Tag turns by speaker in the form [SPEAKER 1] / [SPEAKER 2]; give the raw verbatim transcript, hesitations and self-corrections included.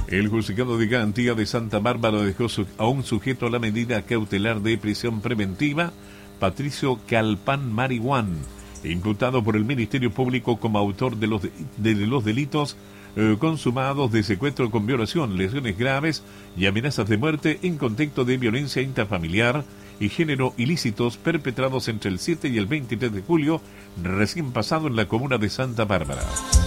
[SPEAKER 1] El juzgado de garantía de Santa Bárbara dejó a un sujeto a la medida cautelar de prisión preventiva, Patricio Calpán Marihuán, imputado por el Ministerio Público como autor de los, de, de los delitos eh, consumados de secuestro con violación, lesiones graves y amenazas de muerte en contexto de violencia intrafamiliar y género ilícitos perpetrados entre el siete y el veintitrés de julio, recién pasado en la comuna de Santa Bárbara.